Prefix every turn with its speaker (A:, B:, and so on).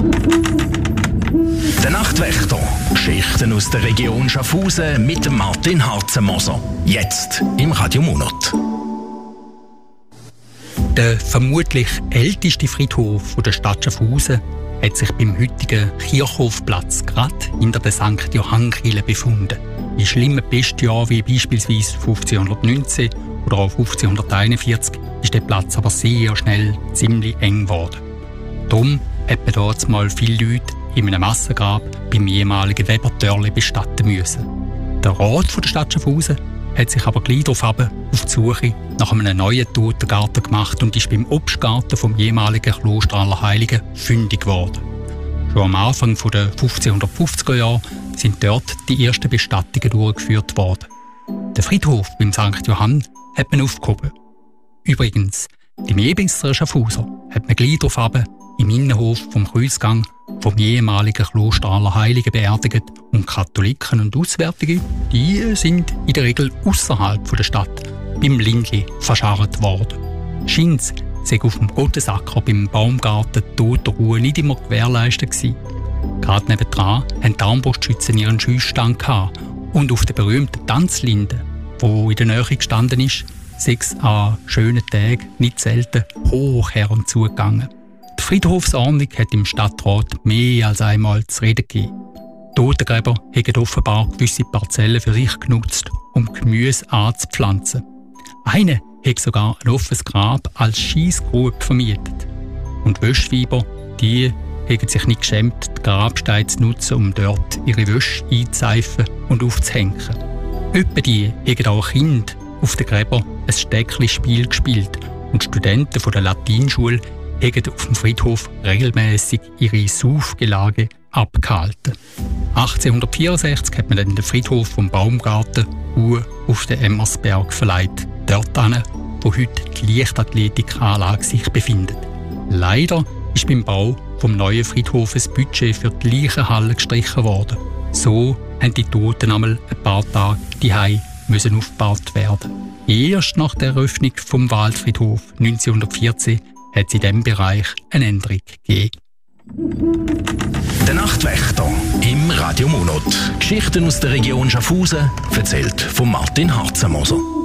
A: Der Nachtwächter. Geschichten aus der Region Schaffhausen mit dem Martin Harzenmoser. Jetzt im Radio Monat.
B: Der vermutlich älteste Friedhof der Stadt Schaffhausen hat sich beim heutigen Kirchhofplatz gerade hinter der St. Johann-Kirche befunden. In schlimmen Pestjahren wie beispielsweise 1519 oder auch 1541 ist der Platz aber sehr schnell ziemlich eng geworden. Darum hat man dort mal viele Leute in einem Massengrab beim ehemaligen Webertörli bestatten müssen. Der Rat der Stadt Schaffhausen hat sich aber gleich darauf auf die Suche nach einem neuen Totengarten gemacht und ist beim Obstgarten vom ehemaligen Kloster Allerheiligen fündig geworden. Schon am Anfang der 1550er Jahre sind dort die ersten Bestattungen durchgeführt worden. Den Friedhof beim St. Johann hat man aufgehoben. Übrigens, die Mebisser Schaffhauser hat man gleich darauf im Innenhof vom Kreuzgang vom ehemaligen Kloster Allerheiligen beerdigt und Katholiken und Auswärtige, die sind in der Regel außerhalb der Stadt beim Lindli verscharrt worden. Scheint's sei auf dem Gottesacker beim Baumgarten die Totenruhe nicht immer gewährleistet gewesen. Gerade nebendran haben die Armbrustschützen ihren Schussstand gehabt und auf der berühmten Tanzlinde, wo in der Nähe gestanden ist, sei es an schönen Tagen nicht selten hoch her und zugegangen. Die Friedhofsordnung hat im Stadtrat mehr als einmal zu reden gegeben. Totengräber haben offenbar gewisse Parzellen für sich genutzt, um Gemüse anzupflanzen. Einer hat sogar ein offenes Grab als Schiessgrube vermietet. Und Wäschweiber, die haben sich nicht geschämt, die Grabsteine zu nutzen, um dort ihre Wäsche einzuseifen und aufzuhängen. Etwa die haben auch Kinder auf den Gräbern ein Steckli-Spiel gespielt und Studenten von der Latinschule haben auf dem Friedhof regelmäßig ihre Saufgelage abgehalten. 1864 hat man dann den Friedhof vom Baumgarten auf den Emmersberg verlegt, dort hin, wo heute die Leichtathletikanlage sich befindet. Leider ist beim Bau vom neuen Friedhof ein Budget für die Leichenhalle gestrichen worden. So haben die Toten einmal ein paar Tage daheim müssen aufgebaut werden. Erst nach der Eröffnung vom Waldfriedhof 1914 hat es in diesem Bereich eine Änderung gegeben.
A: Der Nachtwächter im Radio Monat. Geschichten aus der Region Schaffhausen, erzählt von Martin Harzenmoser.